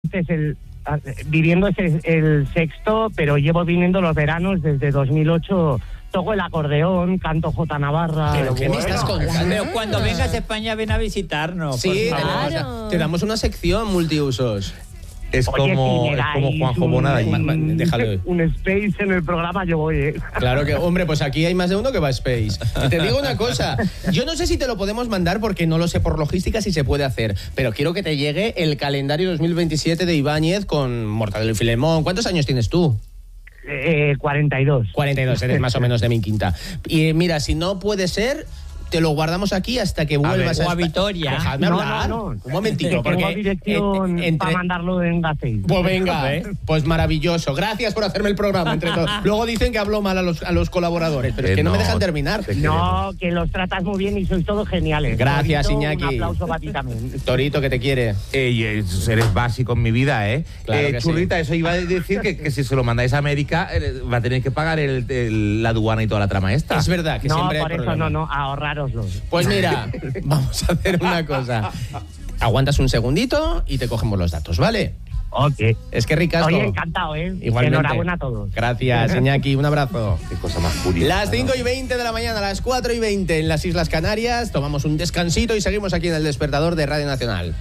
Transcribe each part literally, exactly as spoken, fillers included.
Este es el, viviendo este es el sexto, pero llevo viniendo los veranos desde dos mil ocho. Toco el acordeón, canto J Navarra. ¿Pero qué me estás contando? Pero cuando vengas a España, ven a visitarnos. Sí, Claro. te damos una sección multiusos. Es Oye, como, si es me como dais Juanjo un- Bonada. un- Déjalo. Un space en el programa, yo voy, ¿eh? Claro que, hombre, pues aquí hay más de uno que va a Space. Y te digo una cosa, yo no sé si te lo podemos mandar porque no lo sé por logística si se puede hacer, pero quiero que te llegue el calendario dos mil veintisiete de Ibáñez con Mortadelo y Filemón. ¿Cuántos años tienes tú? Eh, cuarenta y dos. cuarenta y dos, eres más o menos de mi quinta. Y mira, si no puede ser, te lo guardamos aquí hasta que vuelvas ver, a, o a Espa- Vitoria. Dejadme No, hablar. no, no. Un momentito, Que porque tengo dirección eh, entre- para mandarlo en Gasteiz. Pues venga, pues maravilloso. Gracias por hacerme el programa entre todos. Luego dicen que hablo mal a los, a los colaboradores, pero es Eh, que no, me no, dejan terminar. te- No, que los tratas muy bien y sois todos geniales. Gracias, Torito, Iñaki. Un aplauso para ti también. Torito, que te quiere. Ey, es- eres básico en mi vida, ¿eh? Claro Eh, que Churrita, eso iba a decir que, que si se lo mandáis a América eh, va a tener que pagar el, el- la aduana y toda la trama esta. Es verdad que No, siempre hay por eso problema. no, no, ahorrároslo. Pues mira, vamos a hacer una cosa. Aguantas un segundito y te cogemos los datos, ¿vale? Ok. Es que ricasco. Oye, encantado, ¿eh? Igualmente. Enhorabuena a todos. Gracias, Iñaki. Un abrazo. Qué cosa más curiosa. Las cinco y veinte de la mañana, las cuatro y veinte en las Islas Canarias. Tomamos un descansito y seguimos aquí en el Despertador de Radio Nacional.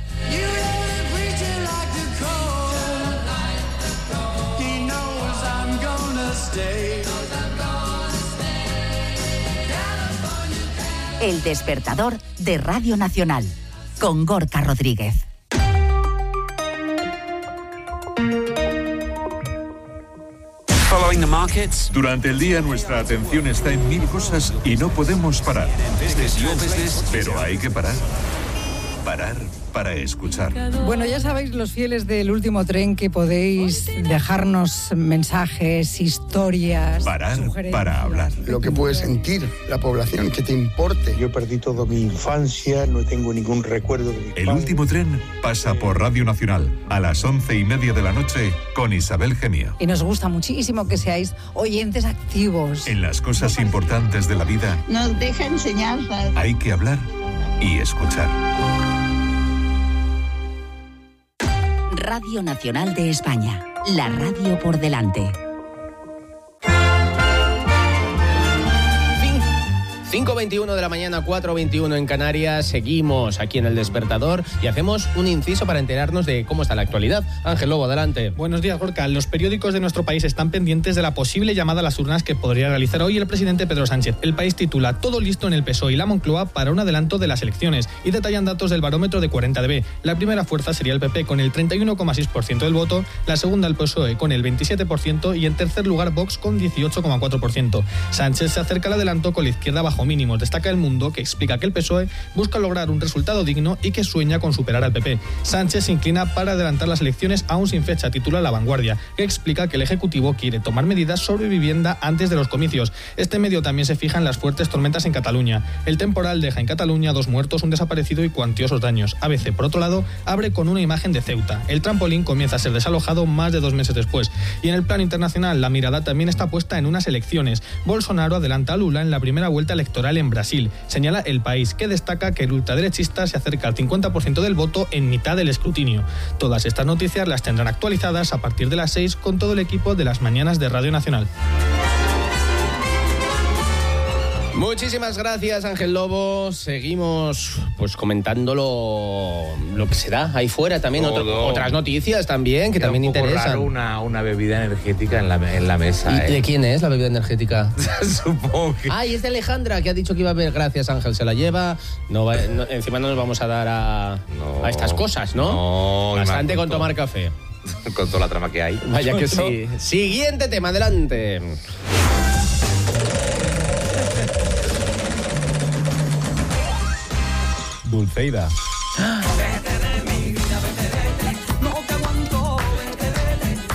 El Despertador de Radio Nacional, con Gorka Rodríguez. Following the markets. Durante el día nuestra atención está en mil cosas y no podemos parar. Pero hay que parar. Parar para escuchar. Bueno, ya sabéis, los fieles del último tren, que podéis dejarnos mensajes, historias, Parar sugerencias. para hablar. Lo que puede sentir la población, que te importe. Yo perdí toda mi infancia, no tengo ningún recuerdo de mi El padre. último tren pasa por Radio Nacional a las once y media de la noche con Isabel Gemio. Y nos gusta muchísimo que seáis oyentes activos. En las cosas importantes de la vida Nos deja enseñanzas. hay que hablar y escuchar. Radio Nacional de España, la radio por delante. cinco veintiuno de la mañana, cuatro veintiuno en Canarias. Seguimos aquí en el Despertador y hacemos un inciso para enterarnos de cómo está la actualidad. Ángel Lobo, adelante. Buenos días, Gorka. Los periódicos de nuestro país están pendientes de la posible llamada a las urnas que podría realizar hoy el presidente Pedro Sánchez. El País titula "Todo listo en el P S O E y la Moncloa para un adelanto de las elecciones" y detallan datos del barómetro de cuarenta D B. La primera fuerza sería el P P con el treinta y uno coma seis por ciento del voto, la segunda el P S O E con el veintisiete por ciento y en tercer lugar Vox con dieciocho coma cuatro por ciento. Sánchez se acerca al adelanto con la izquierda bajo mínimos. Destaca El Mundo, que explica que el P S O E busca lograr un resultado digno y que sueña con superar al P P. Sánchez se inclina para adelantar las elecciones aún sin fecha, titula La Vanguardia, que explica que el Ejecutivo quiere tomar medidas sobre vivienda antes de los comicios. Este medio también se fija en las fuertes tormentas en Cataluña. El temporal deja en Cataluña dos muertos, un desaparecido y cuantiosos daños. A B C, por otro lado, abre con una imagen de Ceuta. El trampolín comienza a ser desalojado más de dos meses después. Y en el plano internacional, la mirada también está puesta en unas elecciones. Bolsonaro adelanta a Lula en la primera vuelta electoral en Brasil. Señala El País, que destaca que el ultraderechista se acerca al cincuenta por ciento del voto en mitad del escrutinio. Todas estas noticias las tendrán actualizadas a partir de las seis con todo el equipo de las mañanas de Radio Nacional. Muchísimas gracias, Ángel Lobo. Seguimos pues comentando lo, lo que se da ahí fuera también. Otro, otras noticias también que Queda también un poco interesan. raro una, una bebida energética en la, en la mesa. ¿Y ¿eh? de quién es la bebida energética? Supongo que... Ah, y es de Alejandra, que ha dicho que iba a haber. Gracias, Ángel, se la lleva. No, va- no- encima no nos vamos a dar a, No. a estas cosas, ¿no? No, y más Bastante con todo. tomar café. Con toda la trama que hay. Vaya que sí. Siguiente tema, adelante. Dulceida.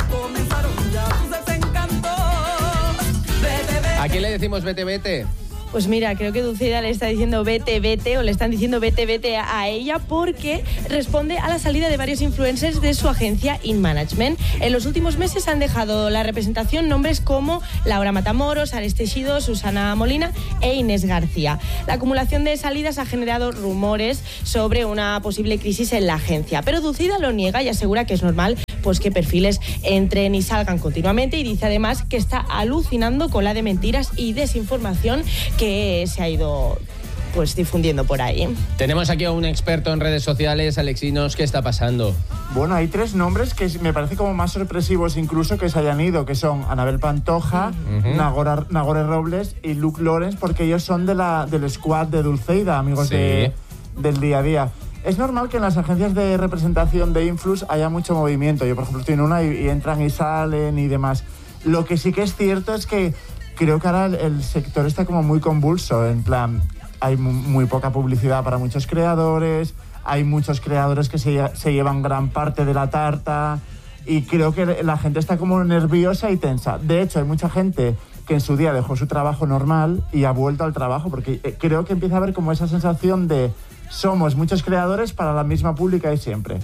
¿A quién le decimos vete, vete? Pues mira, creo que Dulceida le está diciendo vete, vete, o le están diciendo vete, vete a ella, porque responde a la salida de varios influencers de su agencia In Management. En los últimos meses han dejado la representación nombres como Laura Matamoros, Ares Teixido, Susana Molina e Inés García. La acumulación de salidas ha generado rumores sobre una posible crisis en la agencia, pero Dulceida lo niega y asegura que es normal pues que perfiles entren y salgan continuamente, y dice además que está alucinando con la de mentiras y desinformación que se ha ido pues difundiendo por ahí. Tenemos aquí a un experto en redes sociales. Alexinos, ¿qué está pasando? Bueno, hay tres nombres que me parece como más sorpresivos incluso que se hayan ido, que son Anabel Pantoja, uh-huh. Nagora, Nagore Robles y Luke Lawrence, porque ellos son de la, del squad de Dulceida, amigos sí. de, del día a día. Es normal que en las agencias de representación de Influx haya mucho movimiento. Yo, por ejemplo, estoy en una y, y entran y salen y demás. Lo que sí que es cierto es que creo que ahora el, el sector está como muy convulso. En plan, hay muy, muy poca publicidad para muchos creadores, hay muchos creadores que se, se llevan gran parte de la tarta y creo que la gente está como nerviosa y tensa. De hecho, hay mucha gente que en su día dejó su trabajo normal y ha vuelto al trabajo, porque creo que empieza a haber como esa sensación de somos muchos creadores para la misma pública y siempre.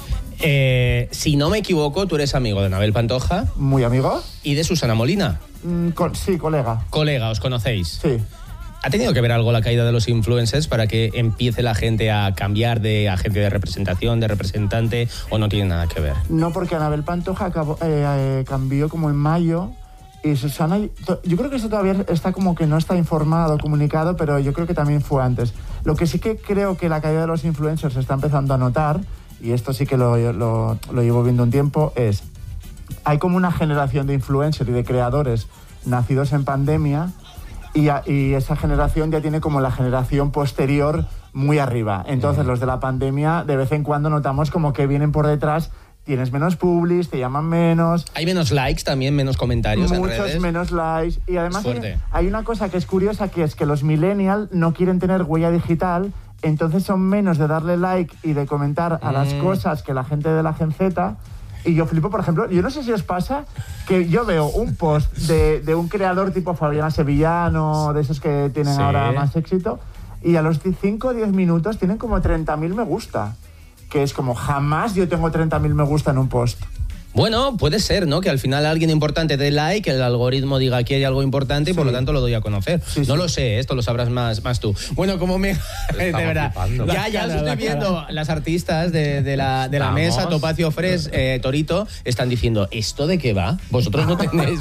Eh, si no me equivoco, tú eres amigo de Anabel Pantoja. Muy amigo. ¿Y de Susana Molina? Mm, con, sí, colega. Colega, ¿os conocéis? Sí. ¿Ha tenido que ver algo la caída de los influencers para que empiece la gente a cambiar de agencia de representación, de representante, o no tiene nada que ver? No, porque Anabel Pantoja acabó, eh, eh, cambió como en mayo. Y Susana, yo creo que eso todavía está como que no está informado, comunicado, pero yo creo que también fue antes. Lo que sí que creo que la caída de los influencers se está empezando a notar, y esto sí que lo, lo, lo llevo viendo un tiempo, es hay como una generación de influencers y de creadores nacidos en pandemia, y, a, y esa generación ya tiene como la generación posterior muy arriba. Entonces, los de la pandemia, de vez en cuando notamos como que vienen por detrás. Tienes menos publis, te llaman menos. Hay menos likes también, menos comentarios en redes. Muchos menos likes. Y además hay, hay una cosa que es curiosa, que es que los millennials no quieren tener huella digital, entonces son menos de darle like y de comentar a mm. las cosas que la gente de la Gen Z. Y yo flipo, por ejemplo, yo no sé si os pasa que yo veo un post de, de un creador tipo Fabiana Sevillano, de esos que tienen sí. ahora más éxito, y a los cinco o diez minutos tienen como treinta mil me gusta. Que es como jamás yo tengo treinta mil me gusta en un post. Bueno, puede ser, ¿no? Que al final alguien importante dé like, que el algoritmo diga aquí hay algo importante y sí. por lo tanto lo doy a conocer. Sí, no sí. lo sé, esto lo sabrás más, más tú. Bueno, como me... de verdad. Ya, ya os estoy viendo. Las artistas de, de la, de la mesa, Topacio Fresh, eh, Torito, están diciendo, ¿esto de qué va? Vosotros no tenéis...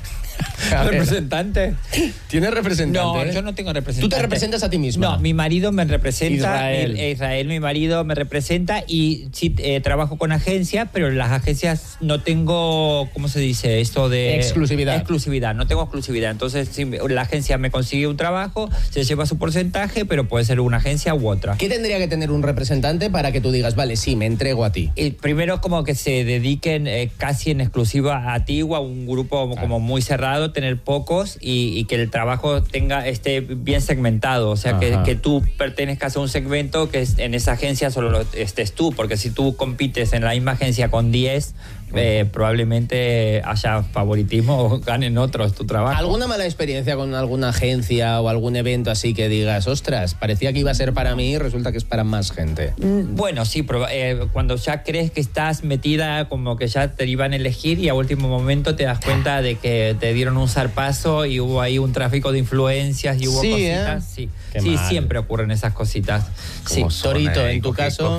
¿Representante? ¿Tienes representante? No, yo no tengo representante. ¿Tú te representas a ti mismo? No, mi marido me representa. Israel. El, Israel, mi marido me representa y sí eh, trabajo con agencias, pero en las agencias no tengo, ¿cómo se dice? Esto de... Exclusividad. Exclusividad, no tengo exclusividad. Entonces, si la agencia me consigue un trabajo, se lleva su porcentaje, pero puede ser una agencia u otra. ¿Qué tendría que tener un representante para que tú digas, vale, sí, me entrego a ti? Y primero, como que se dediquen eh, casi en exclusiva a ti o a un grupo como ah. muy cerrado, tener pocos y, y que el trabajo tenga esté bien segmentado, o sea, que, que tú pertenezcas a un segmento que es, en esa agencia solo lo, estés tú, porque si tú compites en la misma agencia con diez, eh, probablemente haya favoritismo o ganen otros tu trabajo. ¿Alguna mala experiencia con alguna agencia o algún evento así que digas, ostras, parecía que iba a ser para mí y resulta que es para más gente? Bueno, sí, pero, eh, cuando ya crees que estás metida, como que ya te iban a elegir y a último momento te das cuenta de que te dieron un zarpazo y hubo ahí un tráfico de influencias y hubo sí, cositas. ¿eh? Sí, Qué sí siempre ocurren esas cositas. Sí. Torito, en tu caso...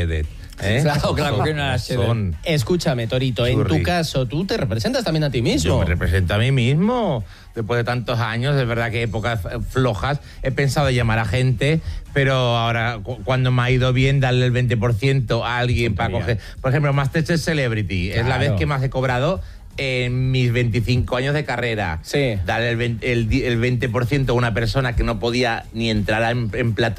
¿Eh? Claro, claro, que no son. Escúchame, Torito, Churri. En tu caso, tú te representas también a ti mismo. Yo me represento a mí mismo. Después de tantos años, es verdad que épocas flojas, he pensado en llamar a gente, pero ahora cuando me ha ido bien darle el veinte por ciento a alguien para coger... Por ejemplo, MasterChef Celebrity, claro. es la vez que más he cobrado en mis veinticinco años de carrera. Sí. Darle el veinte, el, el veinte por ciento a una persona que no podía ni entrar en, en plató,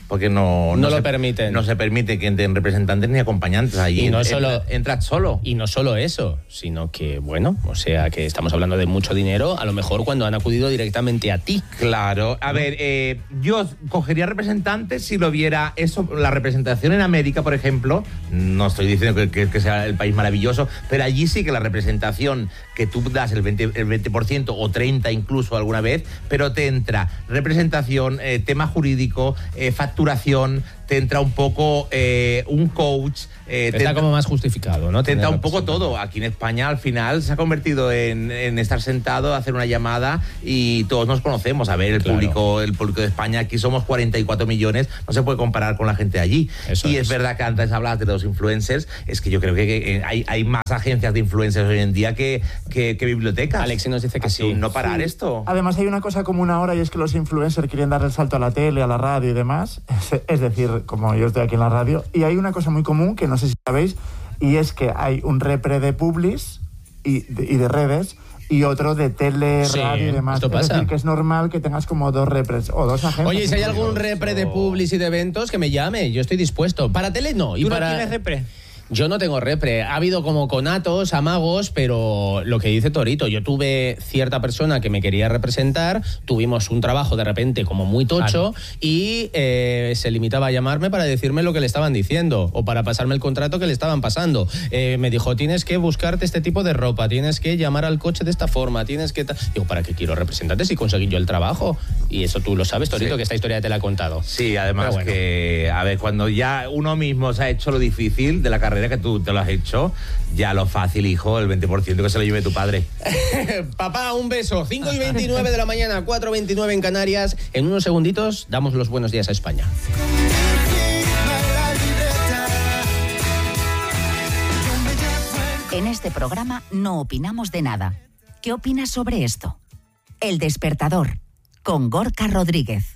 porque no, no, no lo se, permiten. No se permite que entren representantes ni acompañantes allí. Y no Entra, solo entras solo. Y no solo eso, sino que, bueno, o sea, que estamos hablando de mucho dinero, a lo mejor cuando han acudido directamente a ti. Claro. A ¿no? ver, eh, yo cogería representantes si lo viera eso, la representación en América, por ejemplo, no estoy diciendo que, que, que sea el país maravilloso, pero allí sí que la representación que tú das el veinte, el veinte por ciento o treinta incluso alguna vez, pero te entra representación, eh, tema jurídico, eh, facturación, te entra un poco eh, un coach. Eh, te Está entra, como más justificado, ¿no? Te entra un poco todo. Aquí en España al final se ha convertido en, en estar sentado, hacer una llamada y todos nos conocemos. A ver, el claro. público el público de España, aquí somos cuarenta y cuatro millones, no se puede comparar con la gente de allí. Eso y es. es verdad que antes hablabas de los influencers, es que yo creo que, que hay, hay más agencias de influencers hoy en día que, que, que bibliotecas. Alexi nos dice que Así, sí. No parar sí. esto. Además hay una cosa común ahora y es que los influencers quieren dar el salto a la tele, a la radio y demás. Es, es decir, como yo estoy aquí en la radio. Y hay una cosa muy común que no sé si sabéis, y es que hay un repre de publis y de, y de redes y otro de tele, sí, radio y demás. Esto es pasa. decir, que es normal que tengas como dos repres o dos agencias. Oye, si hay algún repre de publis y de eventos, que me llame, yo estoy dispuesto. Para tele no. Y ¿Tú para... no tienes repre? Yo no tengo repre. Ha habido como conatos, amagos, pero lo que dice Torito, yo tuve cierta persona que me quería representar, tuvimos un trabajo de repente como muy tocho claro. y eh, se limitaba a llamarme para decirme lo que le estaban diciendo o para pasarme el contrato que le estaban pasando. Eh, me dijo, tienes que buscarte este tipo de ropa, tienes que llamar al coche de esta forma, tienes que... Digo, ¿para qué quiero representantes si conseguí yo el trabajo? Y eso tú lo sabes, Torito, sí. que esta historia te la he contado. Sí, además bueno. que, a ver, cuando ya uno mismo se ha hecho lo difícil de la carrera que tú te lo has hecho, ya lo fácil, hijo, el veinte por ciento que se lo lleve tu padre. Papá, un beso. cinco y veintinueve de la mañana, cuatro y veintinueve en Canarias. En unos segunditos damos los buenos días a España. En este programa no opinamos de nada. ¿Qué opinas sobre esto? El Despertador, con Gorka Rodríguez.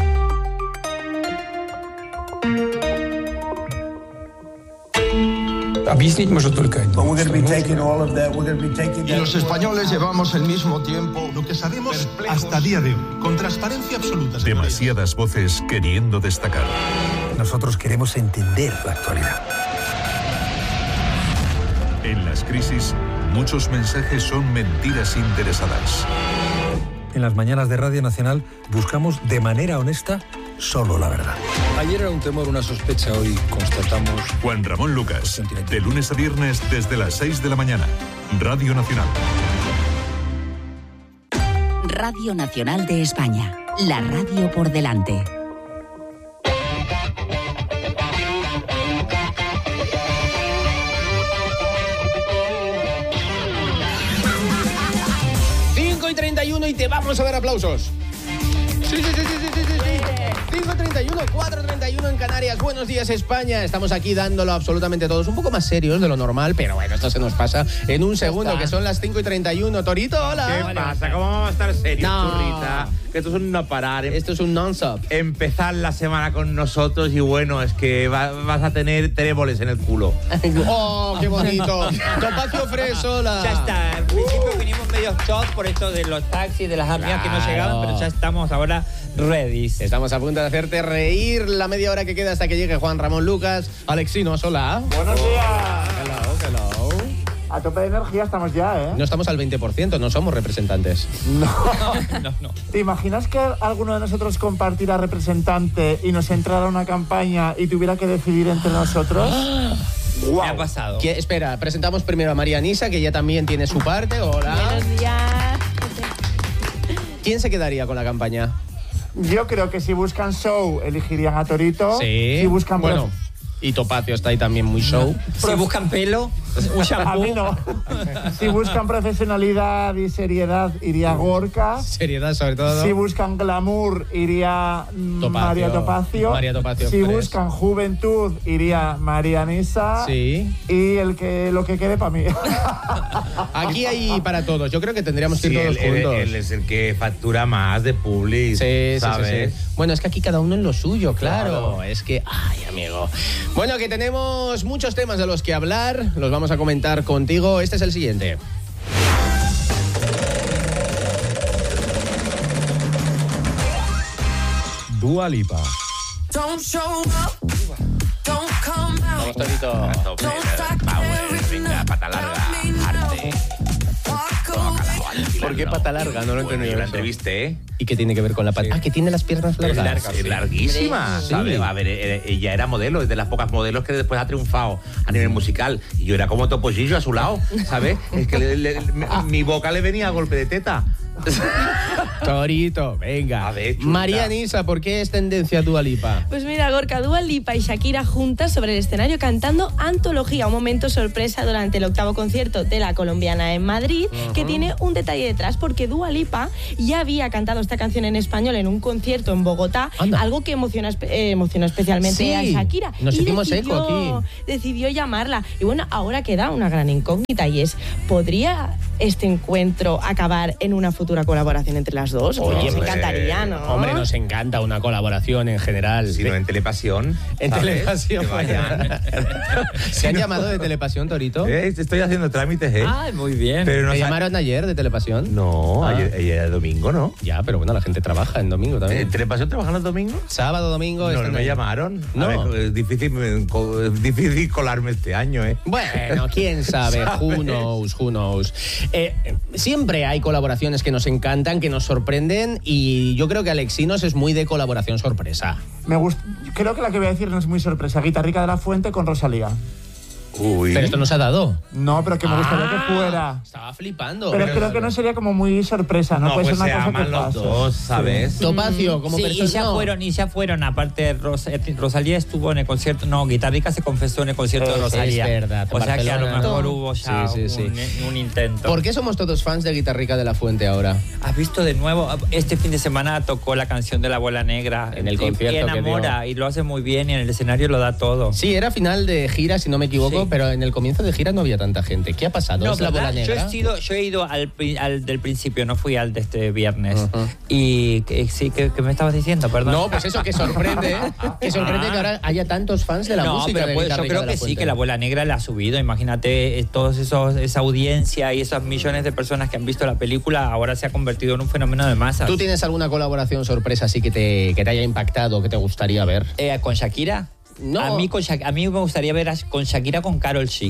Y los españoles llevamos el mismo tiempo. Lo que sabemos hasta día de hoy, con transparencia absoluta. Demasiadas voces queriendo destacar. Nosotros queremos entender la actualidad. En las crisis, muchos mensajes son mentiras interesadas. En las mañanas de Radio Nacional buscamos de manera honesta solo la verdad. Ayer era un temor, una sospecha, hoy constatamos... Juan Ramón Lucas, de lunes a viernes desde las seis de la mañana. Radio Nacional. Radio Nacional de España, la radio por delante. cinco y treinta y uno y te vamos a dar aplausos. Sí, sí, sí, sí, sí, sí, sí. cinco treinta y uno, cuatro treinta y uno en Canarias. Buenos días, España. Estamos aquí dándolo absolutamente todos. Un poco más serios de lo normal, pero bueno, esto se nos pasa en un segundo, que son las cinco y treinta y uno. Torito, hola. ¿Qué pasa? ¿Cómo vamos a estar serios, no. churrita? Que esto es un no parar. Esto es un non-stop. Empezar la semana con nosotros y bueno, es que va, vas a tener tréboles en el culo. ¡Oh, qué bonito! Topacio Fresola. Ya está. Al principio uh. vinimos medio shock por esto de los taxis, de las amigas claro. que no llegaban, pero ya estamos ahora ready. Estamos a punto de hacerte reír la media hora que queda hasta que llegue Juan Ramón Lucas. Alexinos, hola. Buenos días. Hello, hello. A tope de energía estamos ya, ¿eh? No estamos al veinte por ciento, no somos representantes. No. no, no. ¿Te imaginas que alguno de nosotros compartiera representante y nos entrara una campaña y tuviera que decidir entre nosotros? Wow. ¿Qué ha pasado? ¿Qué? Espera, presentamos primero a María Nisa, que ya también tiene su parte. Hola. Buenos días. ¿Quién se quedaría con la campaña? Yo creo que si buscan show, elegirían a Torito. Sí. Si buscan... Bueno, y Topacio está ahí también muy show. Si buscan pelo, un shampoo. A mí no. Si buscan profesionalidad y seriedad, iría Gorka. Seriedad sobre todo. Si buscan glamour, iría Topacio. María Topacio. María Topacio. Si Pérez. buscan juventud, iría María Nisa. Sí. Y el que lo que quede para mí. Aquí hay para todos. Yo creo que tendríamos que ir sí, todos él, juntos. Él, él es el que factura más de public, sí, ¿sabes? Sí, sí, sí. Bueno, es que aquí cada uno en lo suyo, claro. claro. Es que, ay, amigo. Bueno, que tenemos muchos temas de los que hablar. Los vamos a comentar contigo. Este es el siguiente. Dua Lipa. Vamos, Torito. Venga, pata larga, arte. ¿Por qué pata larga? No lo Bueno, entendí. yo la entrevisté, ¿eh? ¿Y qué tiene que ver con la pata? Ah, que tiene las piernas Es, largas. larga, es larguísima, Sí. ¿sabes? A ver, eh, ella era modelo, es de las pocas modelos que después ha triunfado a nivel musical. Y yo era como Topollillo a su lado, ¿sabes? Es que le- le- me- mi boca le venía a golpe de teta. Torito, venga. A ver, chuta. María Nisa, ¿por qué es tendencia Dua Lipa? Pues mira, Gorka, Dua Lipa y Shakira juntas sobre el escenario cantando Antología, un momento sorpresa durante el octavo concierto de la colombiana en Madrid, uh-huh. que tiene un detalle detrás, porque Dua Lipa ya había cantado esta canción en español en un concierto en Bogotá, Anda. algo que emociona, eh, emocionó especialmente sí, a Shakira. Nos y hicimos decidió, eco aquí. decidió llamarla. Y bueno, ahora queda una gran incógnita y es, ¿podría este encuentro acabar en una futura colaboración entre las dos? Oye, me encantaría, ¿no? Hombre, nos encanta una colaboración en general. Si no, en Telepasión. En ¿sabes? Telepasión. Que vayan. ¿Se han llamado de Telepasión, Torito? Eh, estoy haciendo trámites, ¿eh? Ah, muy bien. Pero no ¿Te sa- llamaron ayer de Telepasión? No, Ah. ayer, ayer era domingo, ¿no? Ya, pero bueno, la gente trabaja en domingo también. ¿En Telepasión trabajan los domingos? Sábado, domingo. No, están no me ahí. llamaron. No. A ver, es difícil, me- co- es difícil colarme este año, ¿eh? Bueno, quién sabe, who knows, who knows. Eh, siempre hay colaboraciones que nos encantan, que nos sorprenden, y yo creo que Alexinos es muy de colaboración sorpresa. Me gusta, creo que la que voy a decir no es muy sorpresa. Guitarrica de la Fuente con Rosalía. Uy. Pero esto nos ha dado. No, pero que me gustaría Ah, que fuera. Estaba flipando. Pero creo que no sería como muy sorpresa, ¿no? No, Puede pues ser se una cosa aman que los pase. dos, ¿sabes? Topacio, como sí, persona. y ya no. fueron, y ya fueron. Aparte, Ros- Rosalía estuvo en el concierto. No, Guitarrica se confesó en el concierto de Es Rosalía. verdad, O sea que a lo Barcelona. mejor hubo ya Sí, sí, sí. Un, un intento. ¿Por qué somos todos fans de Guitarrica de la Fuente ahora? ¿Has visto de nuevo? Este fin de semana tocó la canción de la Abuela Negra. En el Y- concierto Y que enamora, dio. y lo hace muy bien, y en el escenario lo da todo. Sí, era final de gira, si no me equivoco, Sí. pero en el comienzo de gira no había tanta gente. ¿Qué ha pasado? No, ¿Es la ¿verdad? Abuela Yo Negra? he, sido, yo he ido al, pri- al del principio, no fui al de este viernes. Ujú. Y que- sí, que, que me estabas diciendo, perdón. No, pues eso que sorprende, ¿eh? que sorprende Ah. que ahora haya tantos fans de la no, música pero de pues, yo Guitarrica creo de la que sí, Fuente. que la Abuela Negra la ha subido. Imagínate, eh, todos esos esa audiencia y esos millones de personas que han visto la película, ahora se ha convertido en un fenómeno de masas. ¿Tú tienes alguna colaboración sorpresa así que te, que te haya impactado, que te gustaría ver? Eh, ¿Con Shakira? No. A mí, con Shak- a mí me gustaría ver a- con Shakira con Karol G.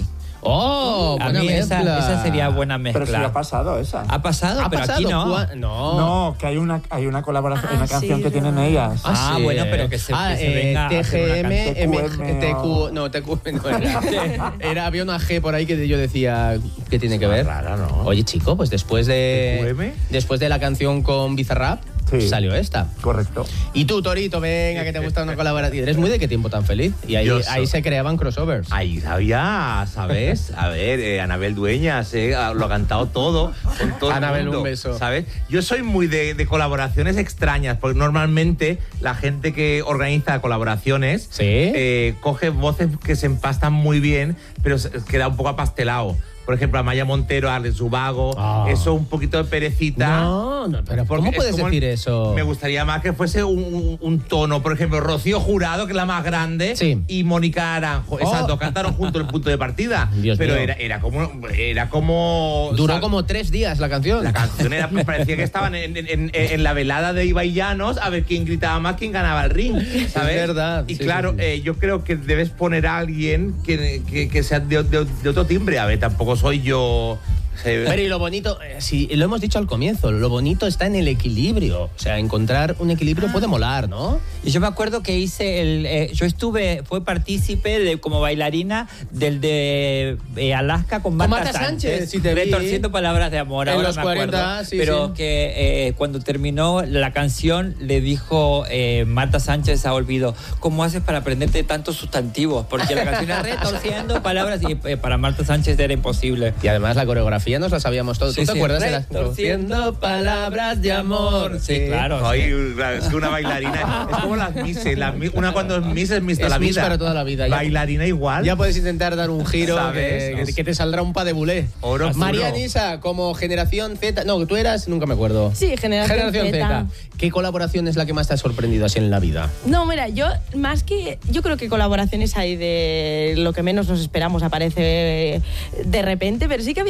¡Oh! A buena mí esa, mezcla. esa sería buena mezcla. Pero sí ha pasado esa. Ha pasado, ¿Ha pero pasado? aquí no. ¿Cuá- No. No, que hay una, hay una colaboración, Ah, una sí, canción que es tienen verdad. ellas. Ah, sí, bueno, eh. pero que se- Ah, que se venga a eh, hacer una T G M, canción. M, T Q, no, T Q, no era. Era, había una G por ahí que yo decía, ¿qué tiene que ver? Rara, ¿no? Oye, chico, pues después de ¿T Q M? después de la canción con Bizarrap, Sí. salió esta. Correcto. Y tú, Torito, venga, que te gusta una colaboración. Eres muy de qué tiempo tan feliz. Y ahí, Yo soy- ahí se creaban crossovers. Ahí sabía, ¿sabes? A ver, eh, Anabel Dueñas, eh, lo ha cantado todo. Con todo el Anabel, mundo, un beso. ¿sabes? Yo soy muy de, de colaboraciones extrañas, porque normalmente la gente que organiza colaboraciones ¿Sí? eh, coge voces que se empastan muy bien, pero se- queda un poco apastelado. Por ejemplo, Amaya Montero, Alex Ubago, Ah. eso un poquito de perecita. No, no, pero Porque ¿cómo es puedes como el- decir eso? Me gustaría más que fuese un, un- un tono. Por ejemplo, Rocío Jurado, que es la más grande, Sí. y Mónica Naranjo. Esas Oh. dos cantaron junto el punto de partida. Dios pero mío. era, era como. Era como. Duró ¿sabes? como tres días la canción. La canción era, me parecía que estaban en, en- en- en la velada de Ibai Llanos a ver quién gritaba más, quién ganaba el ring, ¿sabes? Es verdad, Y sí, claro, sí, sí. eh, yo creo que debes poner a alguien que, que- que sea de, de- de otro timbre. A ver, tampoco soy yo. sé- Pero y lo bonito, eh, sí, lo hemos dicho al comienzo, lo bonito está en el equilibrio. O sea, encontrar un equilibrio puede molar, ¿no? Y yo me acuerdo que hice el. eh, yo estuve, fue partícipe de, como bailarina del de eh, Alaska con Marta, Marta Sánchez, sí te vi. retorciendo palabras de amor. En ahora los me acuerdo. cuarenta, sí, Pero sí. que eh, cuando terminó la canción le dijo eh, Marta Sánchez a Olvido: ¿cómo haces para aprenderte tantos sustantivos? Porque la canción era retorciendo palabras y eh, para Marta Sánchez era imposible. Y además la coreografía nos la sabíamos todos. Sí, ¿Tú te sí. acuerdas de las Retorciendo palabras de amor? Sí, claro. Ay, es que una bailarina es como las Misses. Las mi- una cuando es Miss es Miss toda Es la Miss vida. para toda la vida. Ya- Bailarina igual. Ya puedes intentar dar un giro ¿Sabes? que, que- que te saldrá un pa de bulé. Oro puro. María Nisa, como generación Z. No, tú eras, nunca me acuerdo. Sí, generación Z. ¿Qué colaboración es la que más te ha sorprendido así en la vida? No, mira, yo más que... Yo creo que colaboraciones hay de lo que menos nos esperamos, aparece de repente, pero sí que había pensado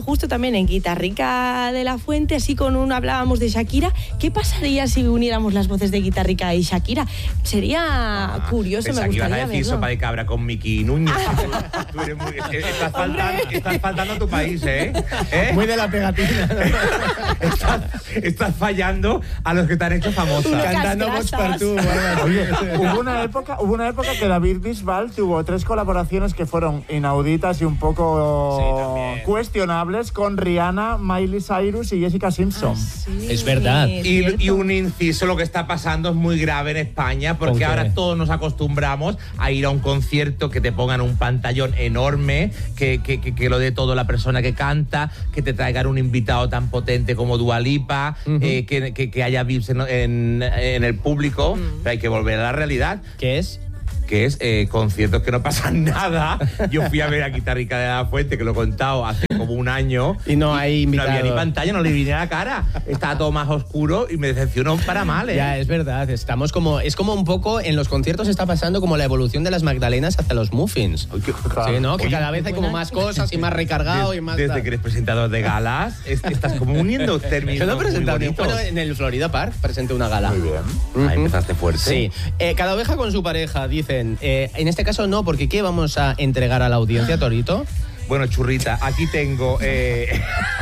justo también en Guitarrica de la Fuente, así con uno hablábamos de Shakira. ¿Qué pasaría si uniéramos las voces de Guitarrica y Shakira? Sería ah, curioso, me gustaría que ibas a decir verlo. sopa de cabra con Miki Núñez. Tú eres muy, estás, faltando, estás faltando a tu país, ¿eh? ¿Eh? Muy de la pegatina. estás, estás fallando a los que te han hecho famosa. Cantando Vox Partout. Oye, hubo una época, hubo una época que David Bisbal tuvo tres colaboraciones que fueron inauditas y un poco sí, cuestionables con Rihanna, Miley Cyrus y Jessica Simpson. Ah, sí, es verdad. Y, y un inciso, lo que está pasando es muy grave en España, porque ahora todos nos acostumbramos a ir a un concierto, que te pongan un pantallón enorme, que, que, que, que lo dé todo la persona que canta, que te traigan un invitado tan potente como Dua Lipa, uh-huh. eh, que, que, que haya V I Ps en, en, en el público, uh-huh. pero hay que volver a la realidad. ¿Qué es? que es eh, conciertos que no pasan nada. Yo fui a ver a Guitarrica de la Fuente, que lo he contado hace como un año. Y no hay invitados. No había ni pantalla, no le vine a la cara. Estaba todo más oscuro y me decepcionó para mal, ¿eh? Ya, es verdad. Estamos como... Es como un poco... En los conciertos está pasando como la evolución de las magdalenas hacia los muffins. Oye, claro. Sí, ¿no? Que Oye, cada vez hay como más cosas y más recargado Des, y más... Desde que eres presentador de galas, es, estás como uniendo términos. Yo no he presentado muy ni bueno, en el Florida Park presenté una gala. Muy bien. Uh-huh. Ahí empezaste fuerte. Sí. Eh, cada oveja con su pareja, dicen. Eh, en este caso no, porque ¿qué vamos a entregar a la audiencia, Torito? Bueno, churrita, aquí tengo... Eh...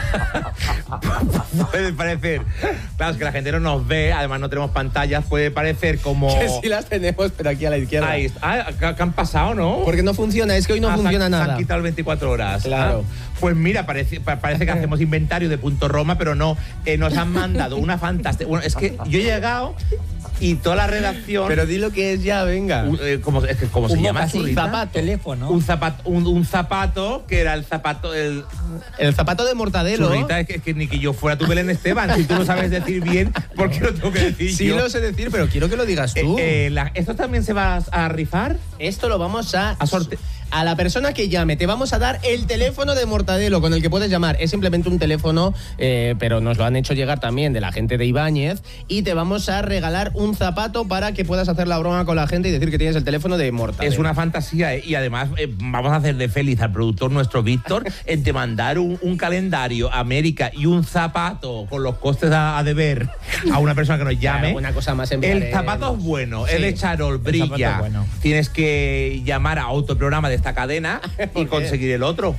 puede parecer... Claro, es que la gente no nos ve, además no tenemos pantallas, puede parecer como... Que sí las tenemos, pero aquí a la izquierda. Ahí está. Ah, ¿qué han pasado, no? Porque no funciona, es que hoy no ah, funciona se, nada. Se han quitado veinticuatro horas. Claro. Ah, pues mira, parece, parece que hacemos inventario de Punto Roma, pero no. Eh, nos han mandado una fantástica... Bueno, es que yo he llegado... Y toda la redacción... Pero di lo que es ya, venga. Un, eh, ¿Cómo, es que, ¿cómo se llama? Un zapato. Teléfono. Un zapato, un, un zapato que era el zapato... El, el zapato de Mortadelo. Churrita, es que, es que ni que yo fuera tu Belén Esteban. Si tú lo sabes decir bien, ¿por qué lo tengo que decir sí, yo? Sí lo sé decir, pero quiero que lo digas tú. Eh, eh, la, ¿Esto también se va a, a rifar? Esto lo vamos a... A sortear. A la persona que llame, te vamos a dar el teléfono de Mortadelo con el que puedes llamar. Es simplemente un teléfono, eh, pero nos lo han hecho llegar también de la gente de Ibáñez. Y te vamos a regalar un zapato para que puedas hacer la broma con la gente y decir que tienes el teléfono de Mortadelo. Es una fantasía, ¿eh? Y además eh, vamos a hacer de feliz al productor nuestro Víctor en te mandar un, un calendario América y un zapato con los costes a, a deber a una persona que nos llame. Claro, una cosa más enviaré. El zapato es bueno, Sí. el echarol brilla. Es bueno. Tienes que llamar a autoprograma de esta cadena y conseguir el otro.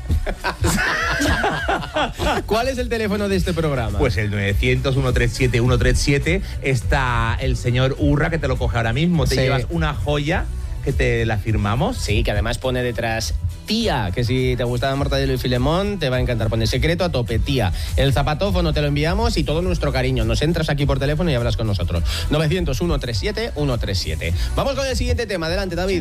¿Cuál es el teléfono de este programa? Pues el novecientos, ciento treinta y siete, ciento treinta y siete. Está el señor Urra, que te lo coge ahora mismo. Te Sí. llevas una joya que te la firmamos. Sí, que además pone detrás tía, que si te gustaba Mortadelo y Filemón, te va a encantar. Pone secreto a tope, tía. El zapatófono te lo enviamos y todo nuestro cariño. Nos entras aquí por teléfono y hablas con nosotros. novecientos, ciento treinta y siete, ciento treinta y siete. Vamos con el siguiente tema. Adelante, David.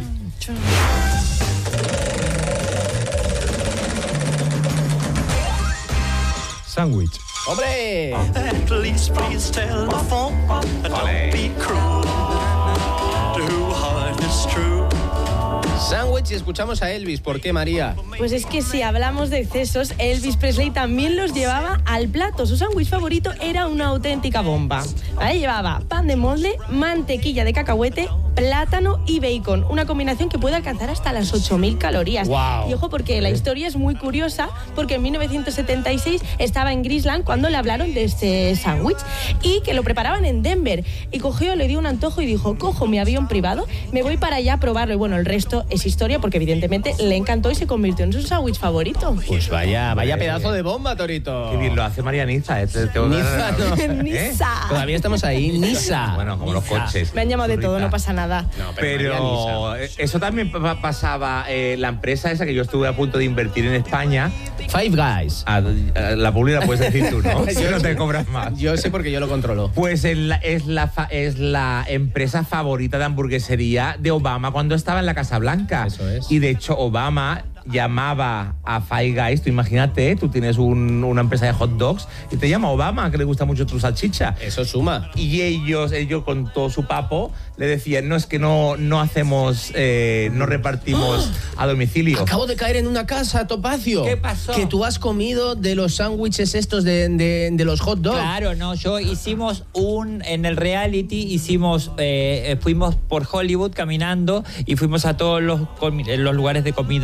Sándwich. ¡Hombre! Please, please tell the phone that don't be cruel. To heart is true. Sándwich y escuchamos a Elvis. ¿Por qué, María? Pues es que si hablamos de excesos, Elvis Presley también los llevaba al plato. Su sándwich favorito era una auténtica bomba. ¿Vale? Llevaba pan de molde, mantequilla de cacahuete, plátano y bacon. Una combinación que puede alcanzar hasta las ocho mil calorías. Wow. Y ojo, porque la historia es muy curiosa, porque en mil novecientos setenta y seis estaba en Graceland cuando le hablaron de este sándwich y que lo preparaban en Denver. Y cogió, le dio un antojo y dijo, cojo mi avión privado, me voy para allá a probarlo. Y bueno, el resto es historia porque evidentemente le encantó y se convirtió en su sándwich favorito. Pues vaya, vaya pedazo de bomba, Torito. Qué bien lo hace María Nizza. ¿eh? Te, te Nizza, no. ¿Eh? Nizza. Todavía estamos ahí. Nisa. Bueno, como Nizza. los coches. Me han llamado de todo, Churrita. no pasa nada. No, Pero María Nizza. eso también pa- pasaba, eh, la empresa esa que yo estuve a punto de invertir en España. Five Guys. A, a la publicidad la puedes decir tú, ¿no? Si no te cobras más. Yo sé porque yo lo controlo. Pues es la, es, la, fa- es la empresa favorita de hamburguesería de Obama cuando estaba en la Casa Blanca. Eso es. Y de hecho Obama llamaba a Five Guys, tú imagínate, tú tienes un- una empresa de hot dogs y te llama Obama, que le gusta mucho tu salchicha. Eso suma. Y ellos, ellos con todo su papo, le decían, no, es que no, no hacemos, eh, no repartimos a domicilio. Acabo de caer en una casa, Topacio. ¿Qué pasó? Que tú has comido de los sándwiches estos de, de, de los hot dogs. Claro, no, yo hicimos un, en el reality hicimos, eh, fuimos por Hollywood caminando y fuimos a todos los, comi- los lugares de comida rápida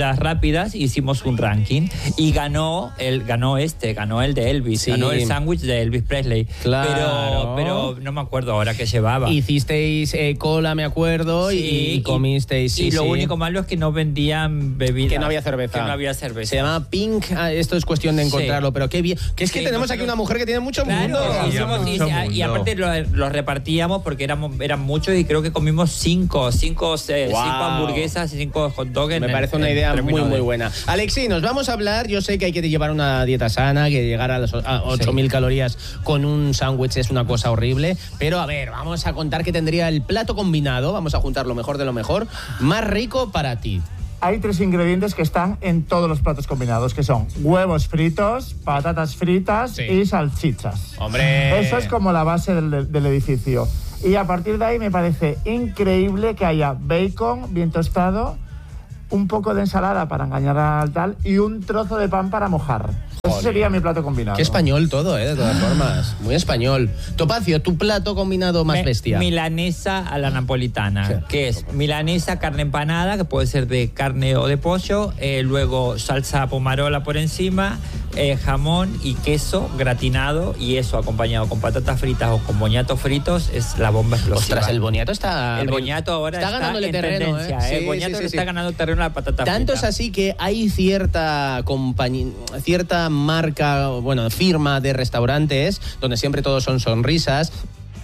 preferidas, hicimos un ranking y ganó el ganó este, ganó el de Elvis, Sí. ganó el sándwich de Elvis Presley. Claro. Pero, pero no me acuerdo ahora qué llevaba. Hicisteis eh, cola, me acuerdo, Sí, y, y comisteis. Sí, y lo sí. único malo es que no vendían bebidas. Que no había cerveza. Que no había cerveza. Se llama Pink. Ah, esto es cuestión de encontrarlo, Sí. pero qué bien. Que es que Sí, tenemos nosotros- aquí una mujer que tiene mucho Claro, mundo. hicimos- y, mucho y- y mundo. aparte lo- los repartíamos porque éramos, eran muchos y creo que comimos cinco, cinco, eh, Wow. cinco hamburguesas y cinco hot dogs. en Me el- parece una en idea término muy, de- muy buena. Alexi, nos vamos a hablar. Yo sé que hay que llevar una dieta sana, que llegar a las a ocho mil calorías con un sándwich es una cosa horrible. Pero a ver, vamos a contar que tendría el plato combinado. Vamos a juntar lo mejor de lo mejor. Más rico para ti. Hay tres ingredientes que están en todos los platos combinados, que son huevos fritos, patatas fritas Sí. y salchichas. ¡Hombre! Eso es como la base del, del edificio. Y a partir de ahí me parece increíble que haya bacon bien tostado, un poco de ensalada para engañar al tal y un trozo de pan para mojar. Ese sería mi plato combinado. Qué español todo, ¿eh? De todas formas. Muy español. Topacio, tu plato combinado más Me- bestia. Milanesa a la napolitana, Sí. que es milanesa, carne empanada, que puede ser de carne o de pollo, eh, luego salsa pomarola por encima, eh, jamón y queso gratinado, y eso acompañado con patatas fritas o con boñatos fritos es la bomba explosiva. Ostras, el boniato está... El boñato ahora está está, ganándole en terreno, tendencia, ¿eh? ¿eh? Sí, El boñato sí, sí, le sí. está ganando terreno a la patata Tanto frita. es así que hay cierta compañía, cierta marca, bueno, firma de restaurantes donde siempre todos son sonrisas,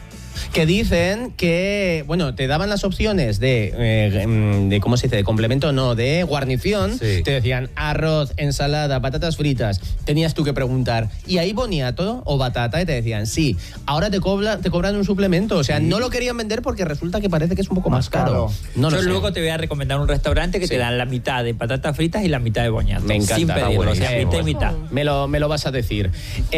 que dicen que, bueno, te daban las opciones de, eh, de ¿cómo se dice?, de complemento, no, de guarnición. Sí. Te decían arroz, ensalada, patatas fritas. Tenías tú que preguntar, ¿y hay boniato o batata? Y te decían, sí. Ahora te, cobra, te cobran un suplemento. O sea, no lo querían vender porque resulta que parece que es un poco más, Más caro. caro. No lo Yo sé. luego te voy a recomendar un restaurante que Sí. te dan la mitad de patatas fritas y la mitad de boñato. Me encanta, Sin está pedirlo, o sea, buenísimo. mitad y mitad. Me lo, me lo vas a decir.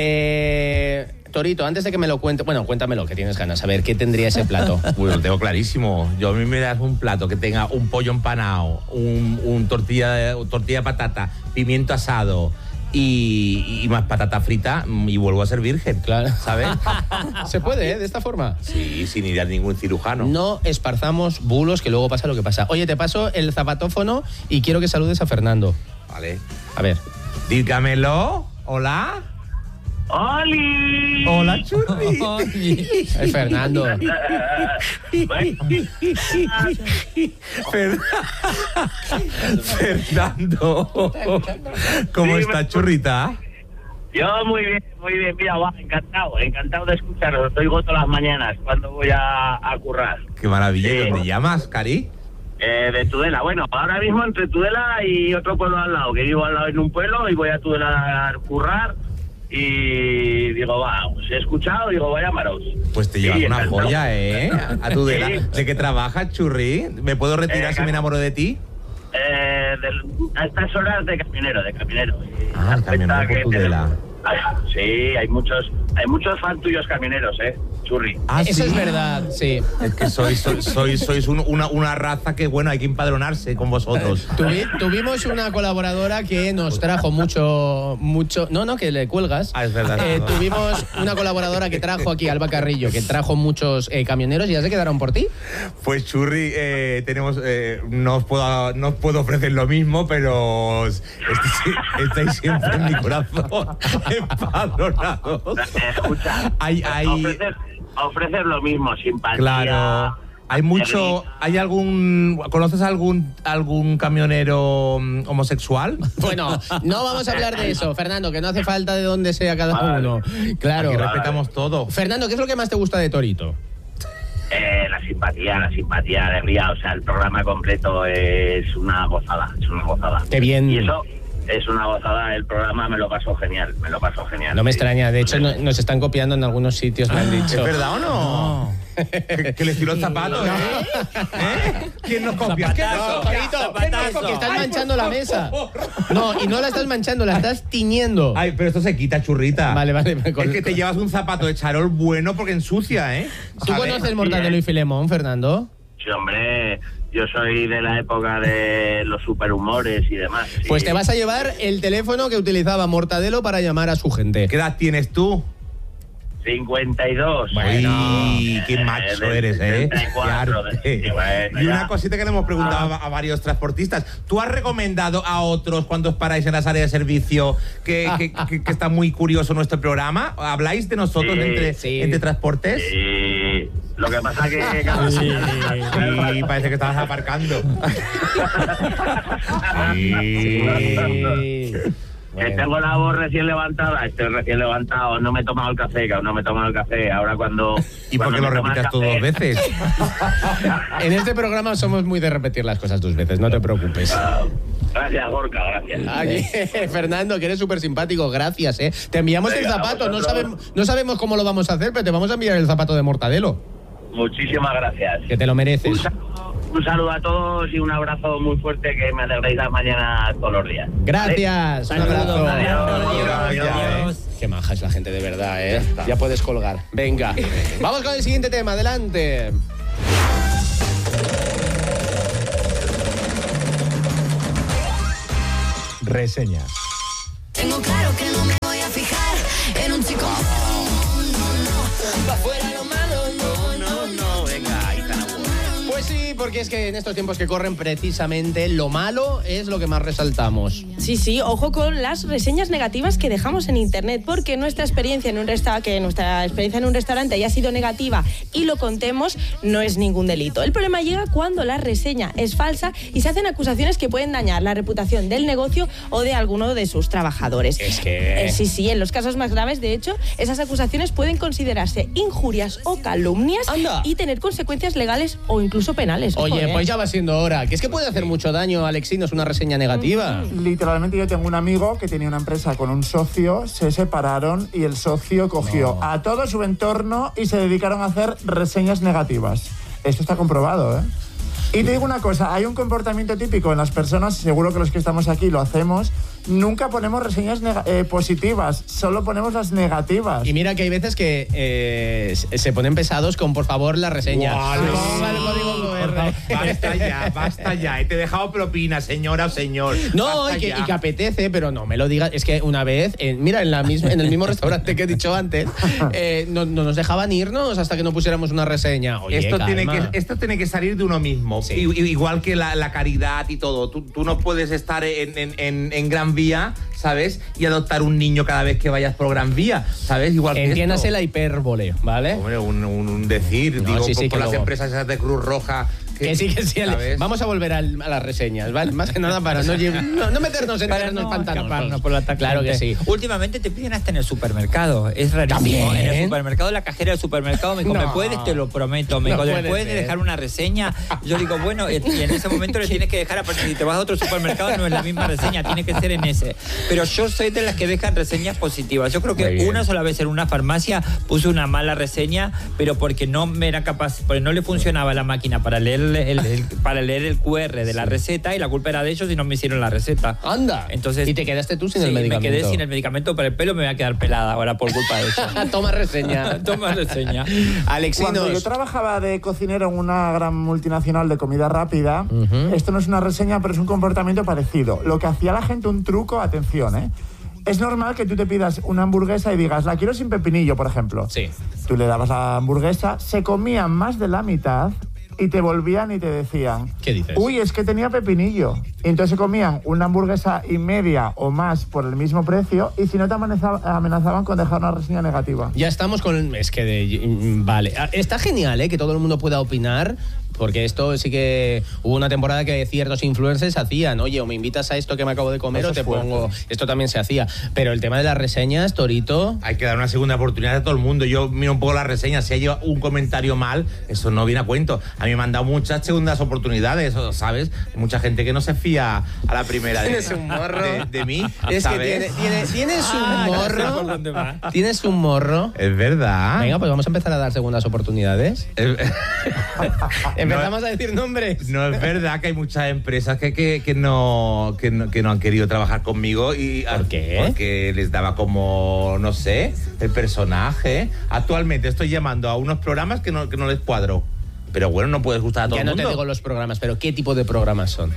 Eh, Torito, antes de que me lo cuente, bueno, cuéntamelo, que tienes ganas. A ver, ¿qué tendría ese plato? Pues lo tengo clarísimo. Yo a mí me das un plato que tenga un pollo empanado, un, un tortilla, de, tortilla de patata, pimiento asado y, y más patata frita y vuelvo a ser virgen. Claro. ¿Sabes? ¿Se puede, eh? De esta forma. Sí, sin ir a ningún cirujano. No esparzamos bulos, que luego pasa lo que pasa. Oye, te paso el zapatófono y quiero que saludes a Fernando. Vale. A ver. Dígamelo. Hola. ¡Oli! Hola, Churri. Es Fernando. Fer- Fernando. ¿Cómo Dime. está, Churrita? Yo muy bien, muy bien. Mira, va, encantado, encantado de escucharos. Os oigo todas las mañanas cuando voy a, a currar. Qué maravilla. Sí. ¿Dónde llamas, Cari? Eh, de Tudela. Bueno, ahora mismo entre Tudela y otro pueblo al lado, que vivo al lado en un pueblo y voy a Tudela a currar. Y digo, va, os he escuchado, digo, voy a llamaros. Pues te llevas Sí, una encantado. joya, ¿eh? A tu de, Sí. ¿De qué trabajas, Churri? ¿Me puedo retirar Eh, si me enamoro de ti? Eh, del- a estas horas de caminero, de caminero. Y Ah, el camionero cuenta por que Tudela. tenemos- Ay, sí, hay muchos, hay muchos fans tuyos camineros, ¿eh? Churri. Ah, Eso ¿sí? es verdad, sí. Es que sois, sois, sois, sois un- una, una raza que, bueno, hay que empadronarse con vosotros. Tuvi- tuvimos una colaboradora que nos trajo mucho, mucho... No, no, que le cuelgas. Ah, es verdad. Eh, tuvimos una colaboradora que trajo aquí, Alba Carrillo, que trajo muchos eh, camioneros y ya se quedaron por ti. Pues Churri, eh, tenemos, eh, no, os puedo, no os puedo ofrecer lo mismo, pero os- estáis, estáis siempre en mi corazón empadronados. Escucha, Hay, hay, ofrecer, ofrecer lo mismo, simpatía. claro, hay mucho, hay algún, ¿conoces algún algún camionero mm, homosexual? Bueno, no vamos a hablar de eso, Fernando, que no hace falta de dónde sea cada Vale. uno. Claro. Aquí respetamos todo. Fernando, ¿qué es lo que más te gusta de Torito? Eh, la simpatía, la simpatía, la alegría, o sea, el programa completo es una gozada, es una gozada. Qué bien. Y eso es una gozada, el programa me lo pasó genial, me lo pasó genial. No me sí. extraña, de hecho no- nos están copiando en algunos sitios, me han dicho. ¿Es verdad o no? Que, que le estiró el zapato, ¿eh? ¿Eh? ¿Quién nos copia? ¿Quién nos No, copia? Torito, ¿quién nos copia? Que estás manchando la mesa. No, y no la estás manchando, la estás tiñendo. Ay, pero esto se quita, Churrita. Vale, vale. con- Es que te llevas un zapato de charol bueno porque ensucia, ¿eh? ¿Tú ¿Sabes? conoces Mortadelo y Filemón, Fernando? Sí, hombre, yo soy de la época de los superhumores y demás. sí. Pues te vas a llevar el teléfono que utilizaba Mortadelo para llamar a su gente. ¿Qué edad tienes tú? cincuenta y dos. Uy, qué macho Eh, eres, ¿eh? setenta y cuatro, Qué arte. de- bueno, Y ya. una cosita que le hemos preguntado Ah. a, a varios transportistas. ¿Tú has recomendado a otros cuando os paráis en las áreas de servicio que, que, que- que está muy curioso nuestro programa? ¿Habláis de nosotros Sí, entre, sí. entre transportes? Sí. Lo que pasa que... que Sí, sí, parece que estabas aparcando. Sí. Que tengo la voz recién levantada, estoy recién levantado, no me he tomado el café, que aún no me he tomado el café. Ahora cuando... ¿Y por cuando qué lo me toma el repitas tú café- dos veces? En este programa somos muy de repetir las cosas dos veces, no te preocupes. Gracias, Gorka, gracias. Aquí, Fernando, que eres súper simpático, gracias, ¿eh? Te enviamos Venga, el zapato, no vosotros. sabemos, no sabemos cómo lo vamos a hacer, pero te vamos a enviar el zapato de Mortadelo, Muchísimas gracias. que te lo mereces. Un saludo, un saludo a todos y un abrazo muy fuerte, que me alegréis las mañanas todos los días. Gracias, un Saludos, abrazo. Adiós, adiós, Adiós. Qué maja es la gente de verdad, ¿eh? Ya puedes colgar. Venga, vamos con el siguiente tema, adelante. Reseñas. Tengo claro que no me voy a fijar en un chico. No, no, no. Pa' fuera lo malo, no, no, no. Venga, Aitana Ward. Pues sí, porque es que en estos tiempos que corren precisamente lo malo es lo que más resaltamos. Sí, sí, ojo con las reseñas negativas que dejamos en internet, porque nuestra experiencia en un resta- que nuestra experiencia en un restaurante haya sido negativa y lo contemos no es ningún delito. El problema llega cuando la reseña es falsa y se hacen acusaciones que pueden dañar la reputación del negocio o de alguno de sus trabajadores. Es que... Eh, sí, sí, en los casos más graves, de hecho, esas acusaciones pueden considerarse injurias o calumnias Anda. y tener consecuencias legales o incluso penales. Ojo, Oye, eh. pues ya va siendo hora. Que es que puede hacer mucho daño, Alexinos, una reseña negativa. Literalmente yo tengo un amigo que tenía una empresa con un socio, se separaron y el socio cogió No. a todo su entorno y se dedicaron a hacer reseñas negativas. Esto está comprobado, ¿eh? Y te digo una cosa, hay un comportamiento típico en las personas, seguro que los que estamos aquí lo hacemos, nunca ponemos reseñas nega- eh, positivas, solo ponemos las negativas. Y mira que hay veces que eh, se ponen pesados con, por favor, la reseña. Guau, Ponga el código Q R. Basta ya, basta ya. Te he dejado propina, señora o señor. No, Basta y que, ya. y que apetece, pero no me lo digas. Es que una vez, en- mira, en, la misma, en el mismo restaurante que he dicho antes, eh, no, no nos dejaban irnos hasta que no pusiéramos una reseña. Oye, esto, calma. tiene que, esto tiene que salir de uno mismo. Sí. I- igual que la, la caridad y todo. Tú, tú no puedes estar en, en- en- en Gran Vía, ¿sabes? Y adoptar un niño cada vez que vayas por Gran Vía, ¿sabes? Igual que Entiéndase esto. la hipérbole, ¿vale? Hombre, un, un- un decir, No, digo, sí, sí, por, que por las luego- empresas esas de Cruz Roja. Que sí, que sí. Ale. ¿sabes? Vamos a volver al- a las reseñas, ¿vale? Más que nada para no, lle- no, no meternos en Para terrenos no pantanosos. escaparnos por la tangente. Claro que sí. Últimamente te piden hasta en el supermercado. Es rarísimo. ¿También? En el supermercado, la cajera del supermercado me dijo, No. ¿me puedes? Te lo prometo. Me No dijo, ¿me puede puedes ser. dejar una reseña? Yo digo, bueno, y en ese momento le tienes que dejar, aparte si te vas a otro supermercado no es la misma reseña, tiene que ser en ese. Pero yo soy de las que dejan reseñas positivas. Yo creo Muy que bien. una sola vez en una farmacia puse una mala reseña, pero porque no me era capaz, porque no le funcionaba la máquina para leer el, el- el- para leer el Q R de la receta y la culpa era de ellos y no me hicieron la receta. Anda. Entonces, y te quedaste tú sin sí, el medicamento. me quedé sin el medicamento para el pelo, me voy a quedar pelada ahora por culpa de eso. Toma reseña. Toma reseña. Alexinos. Cuando yo trabajaba de cocinero en una gran multinacional de comida rápida, Ujú. esto no es una reseña, pero es un comportamiento parecido. Lo que hacía la gente, un truco, atención, ¿eh? Es normal que tú te pidas una hamburguesa y digas, la quiero sin pepinillo, por ejemplo. Sí. Tú le dabas la hamburguesa, se comían más de la mitad y te volvían y te decían, ¿Qué dices? uy, es que tenía pepinillo. Y entonces se comían una hamburguesa y media o más por el mismo precio y si no te amenaza- amenazaban con dejar una reseña negativa. Ya estamos con... Es que... de- vale. Ah, Está genial, ¿eh? Que todo el mundo pueda opinar. Porque esto sí que hubo una temporada que ciertos influencers hacían, oye, o me invitas a esto que me acabo de comer Eso o te es fuerte. pongo... Esto también se hacía. Pero el tema de las reseñas, Torito... Hay que dar una segunda oportunidad a todo el mundo. Yo miro un poco las reseñas. Si hay un comentario mal, eso no viene a cuento. A mí me han dado muchas segundas oportunidades, ¿sabes? Mucha gente que no se fía a la primera de, Tienes un morro. de, de mí. Es ¿sabes? que tiene, tiene- tienes un Ah, ya sé por morro. dónde va. Tienes un morro. Es verdad. Venga, pues vamos a empezar a dar segundas oportunidades. Es- Empezamos a decir nombres. No es verdad que hay muchas empresas que, que, que no, que, no, que no han querido trabajar conmigo. Y, ¿Por qué? Porque les daba como, no sé, el personaje. Actualmente estoy llamando a unos programas que no, que no les cuadro. Pero bueno, no puedes gustar a todo Ya el no mundo. te digo los programas, pero ¿qué tipo de programas son?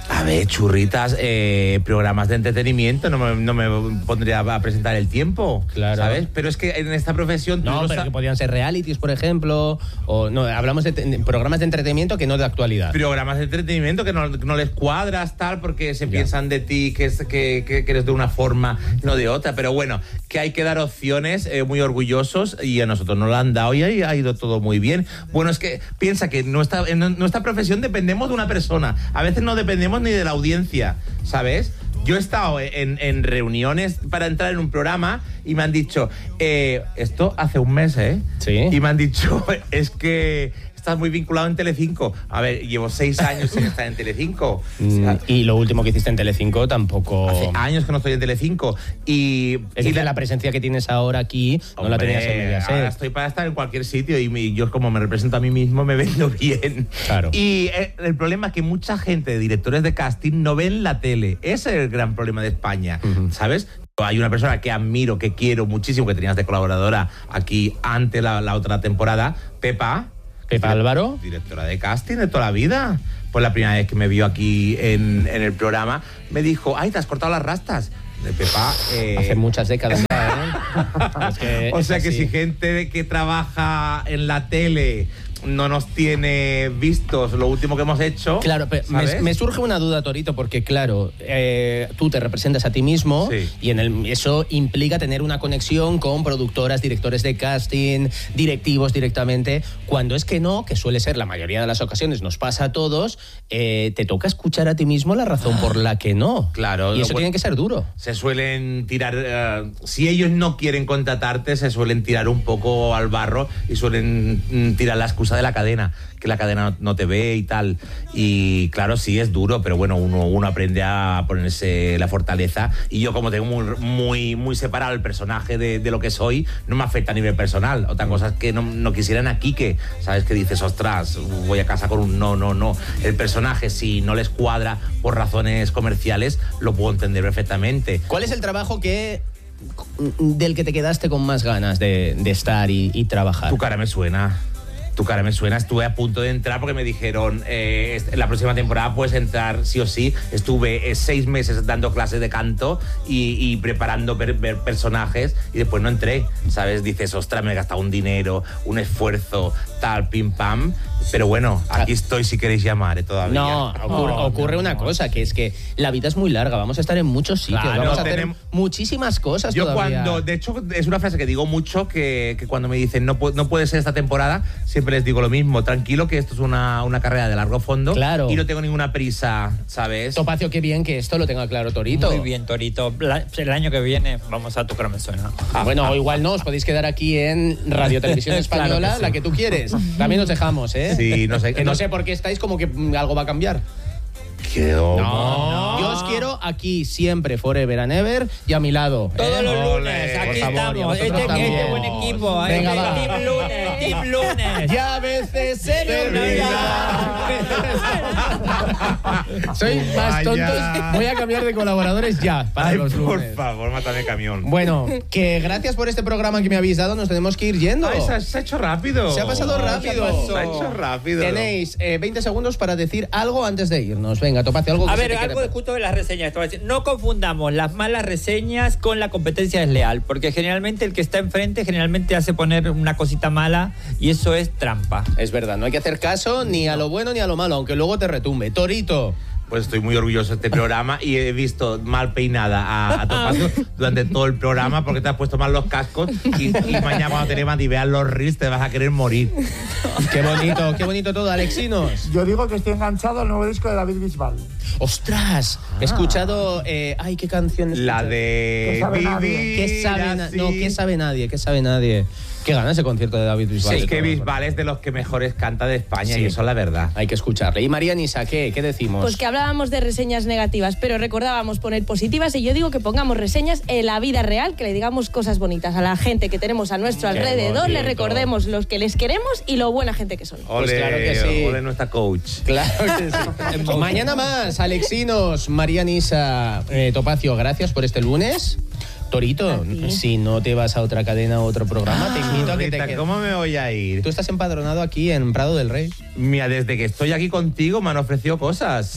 A ver, churritas, eh, programas de entretenimiento, no me, no me pondría a presentar El Tiempo, claro. ¿Sabes? Pero es que en esta profesión... No, pero que podían ser realities, por ejemplo, o no, hablamos de, de programas de entretenimiento que no de actualidad. Programas de entretenimiento que no, no les cuadras, tal, porque se ya. piensan de ti que, es, que, que, que eres de una forma, no de otra. Pero bueno, que hay que dar opciones, eh, muy orgullosos, y a nosotros nos lo han dado y ahí ha ido todo muy bien. Bueno, es que piensa que nuestra, en nuestra profesión dependemos de una persona. A veces no dependemos ni de la audiencia, ¿sabes? Yo he estado en, en reuniones para entrar en un programa y me han dicho, eh, esto hace un mes, ¿eh? Sí. Y me han dicho, es que estás muy vinculado en Telecinco. A ver, llevo seis años sin estar en Telecinco. Mm, o sea, y lo último que hiciste en Telecinco tampoco... Hace años que no estoy en Telecinco. Y, es y la, la presencia que tienes ahora aquí, hombre, no la tenías en Mediaset. Ahora estoy para estar en cualquier sitio y mi, yo como me represento a mí mismo me vendo bien. Claro. Y el, el problema es que mucha gente, directores de casting, no ven la tele. Ese es el gran problema de España, uh-huh. ¿sabes? Hay una persona que admiro, que quiero muchísimo, que tenías de colaboradora aquí ante la, la otra temporada, Pepa. Pepa Álvaro, directora de casting de toda la vida. Pues la primera vez que me vio aquí en, en el programa, me dijo, ay, te has cortado las rastas. De Pepa... Eh... Hace muchas décadas ya, ¿eh? Es que o es sea así. Que si gente que trabaja en la tele no nos tiene vistos lo último que hemos hecho... Claro, pero me, me surge una duda, Torito, porque claro, eh, tú te representas a ti mismo, sí. y en el, eso implica tener una conexión con productoras, directores de casting, directivos directamente. Cuando es que no, que suele ser la mayoría de las ocasiones, nos pasa a todos, eh, te toca escuchar a ti mismo la razón por la que no. Claro. Y eso bueno, tiene que ser duro. Se suelen tirar... Uh, si ellos no quieren contratarte, se suelen tirar un poco al barro y suelen mm, tirar la excusa de la cadena, que la cadena no, no te ve y tal. Y claro, sí es duro, pero bueno, uno, uno aprende a ponerse la fortaleza. Y yo, como tengo muy, muy, muy separado el personaje de, de lo que soy, no me afecta a nivel personal. Otra cosa es que no, no quisieran a Quique, ¿sabes? Que dices, ostras, voy a casa con un no, no, no. El personaje, si no les cuadra por razones comerciales, lo puedo entender perfectamente. ¿Cuál es el trabajo que del que te quedaste con más ganas de, de estar y, y trabajar? Tu cara me suena. Tu cara me suena, estuve a punto de entrar porque me dijeron, eh, la próxima temporada puedes entrar sí o sí. Estuve eh, seis meses dando clases de canto y, y preparando ver, ver personajes y después no entré, ¿sabes? Dices, ostras, me he gastado un dinero, un esfuerzo, tal, pim, pam. Pero bueno, aquí estoy si queréis llamar, ¿eh? Todavía. No, ocurre, oh, ocurre no, una no. cosa, que es que la vida es muy larga, vamos a estar en muchos sitios, claro, vamos a tenemos... hacer muchísimas cosas Yo todavía. cuando, de hecho, es una frase que digo mucho, que, que cuando me dicen, no, no puede ser esta temporada, siempre les digo lo mismo, tranquilo, que esto es una, una carrera de largo fondo, claro. y no tengo ninguna prisa, ¿sabes? Topacio, qué bien que esto lo tenga claro, Torito. Muy bien, Torito. La, el año que viene vamos a Tu cara me suena. Ah, bueno, ah, o igual no, os podéis quedar aquí en Radio Televisión Española, claro que sí. La que tú quieres. También os dejamos, ¿eh? Sí, no sé. Que no sé por qué estáis como que algo va a cambiar. ¿Qué? No, no. Yo os quiero aquí siempre, forever and ever, y a mi lado. Todos ¿eh? los lunes, aquí favor, estamos. Este, este buen equipo. Venga, este va. Team Lunes, Team Lunes. Ya a veces se me olvida. Soy más tontos. Voy a cambiar de colaboradores ya. Para Ay, los por lunes. favor, mátame camión. Bueno, que gracias por este programa que me habéis dado. Nos tenemos que ir yendo. Ay, se, ha, se ha hecho rápido. Se ha pasado rápido. Se ha hecho rápido. Tenéis eh, veinte segundos para decir algo antes de irnos. Venga, Topacio, algo que A se ver, te algo quede... de justo de las reseñas. Te voy a decir, no confundamos las malas reseñas con la competencia desleal, porque generalmente el que está enfrente generalmente hace poner una cosita mala y eso es trampa. Es verdad, no hay que hacer caso ni a lo bueno ni a lo malo, aunque luego te retumbe. Torito. Pues estoy muy orgulloso de este programa y he visto mal peinada a, a Topacio durante todo el programa porque te has puesto mal los cascos y, y mañana cuando te levantes y veas los reels te vas a querer morir. Qué bonito, qué bonito todo, Alexinos. Yo digo que estoy enganchado al nuevo disco de David Bisbal. ¡Ostras! Ah. He escuchado... Eh, ay, ¿qué canción es? La de... ¿Qué sabe nadie? ¿Qué sabe, na no, ¿qué sabe nadie? ¿Qué sabe nadie? Qué gana ese concierto de David Bisbal. Sí, es que Bisbal es de los que mejores canta de España, sí. Y eso es la verdad. Hay que escucharle. Y María Nisa, ¿qué? ¿Qué decimos? Pues que hablábamos de reseñas negativas, pero recordábamos poner positivas y yo digo que pongamos reseñas en la vida real, que le digamos cosas bonitas a la gente que tenemos a nuestro Qué alrededor, bonito. Le recordemos los que les queremos y lo buena gente que son. Ole, pues claro que sí. Ole nuestra coach. Claro que sí. Mañana más, Alexinos, María Nisa, eh, Topacio, gracias por este lunes. Torito, si no te vas a otra cadena o otro programa, ah, te invito a que Rita, te quedes. ¿Cómo me voy a ir? Tú estás empadronado aquí en Prado del Rey. Mira, desde que estoy aquí contigo me han ofrecido cosas.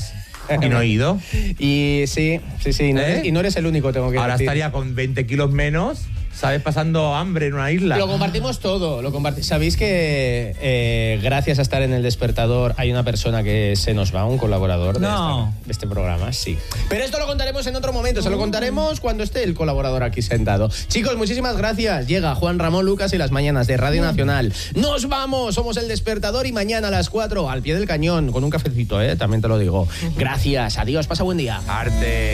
Y no he ido. Y sí, sí, sí. No ¿Eh? eres, y no eres el único, tengo que Ahora decir. estaría con veinte kilos menos, ¿sabes? Pasando hambre en una isla. Lo compartimos todo. Lo comparti- ¿Sabéis que eh, gracias a estar en El Despertador hay una persona que se nos va, un colaborador de, No. esta- de este programa? Sí. Pero esto lo contaremos en otro momento. Se lo contaremos cuando esté el colaborador aquí sentado. Chicos, muchísimas gracias. Llega Juan Ramón Lucas y las mañanas de Radio Nacional. ¡Nos vamos! Somos El Despertador y mañana a las cuatro al pie del cañón con un cafecito, ¿eh? También te lo digo. Gracias. Adiós. Pasa buen día. Arte.